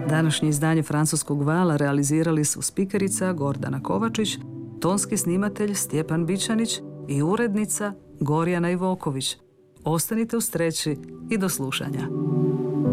Današnje izdanje Francuskog vala realizirali su spikerica Gordana Kovačić, tonski snimatelj Stjepan Bičanić i urednica Gorjana Ivoković. Ostanite uz Treći i do slušanja.